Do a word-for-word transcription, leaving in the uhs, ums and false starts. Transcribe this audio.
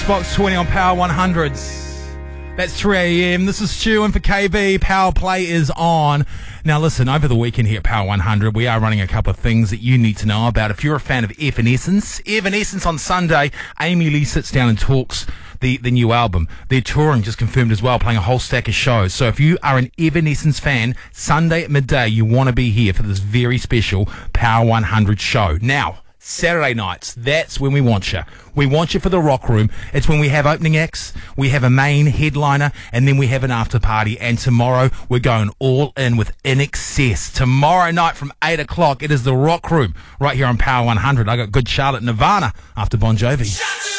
Box twenty on Power one hundreds. That's three a.m. This is Stu in for K B. Power Play is on. Now listen, over the weekend here at Power one hundred, we are running a couple of things that you need to know about. If you're a fan of Evanescence, Evanescence on Sunday, Amy Lee sits down and talks the, the new album. They're touring, just confirmed as well, playing a whole stack of shows. So if you are an Evanescence fan, Sunday at midday, you want to be here for this very special Power one hundred show. Now, Saturday nights, that's when we want you. We want you for the Rock Room. It's when we have opening acts, we have a main headliner, and then we have an after party. And tomorrow, we're going all in with In Excess. Tomorrow night from eight o'clock, it is the Rock Room right here on Power one hundred. I got Good Charlotte, Nirvana after Bon Jovi.